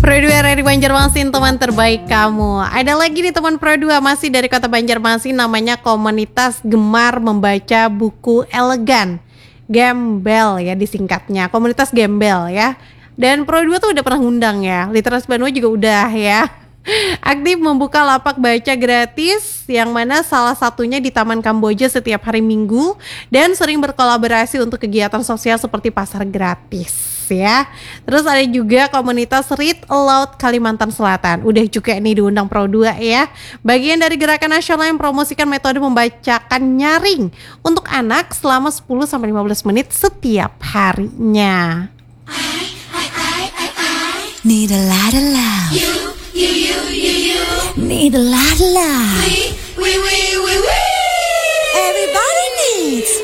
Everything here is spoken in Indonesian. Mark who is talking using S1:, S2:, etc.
S1: Pro 2 dari Banjarmasin, teman terbaik kamu. Ada lagi nih teman Pro 2 masih dari kota Banjarmasin, namanya Komunitas Gemar Membaca Buku Elegan. Gembel ya disingkatnya, Komunitas Gembel ya. Dan Pro 2 tuh udah pernah ngundang ya, Literasi Bandung juga udah ya. Aktif membuka lapak baca gratis, yang mana salah satunya di Taman Kamboja setiap hari Minggu, dan sering berkolaborasi untuk kegiatan sosial seperti pasar gratis ya. Terus ada juga komunitas Read Aloud Kalimantan Selatan. Udah juga nih diundang Pro 2 ya. Bagian dari gerakan nasional yang mempromosikan metode membacakan nyaring untuk anak selama 10-15 menit setiap harinya.
S2: Need a lot of love. You. Need a lot of love. We. Everybody needs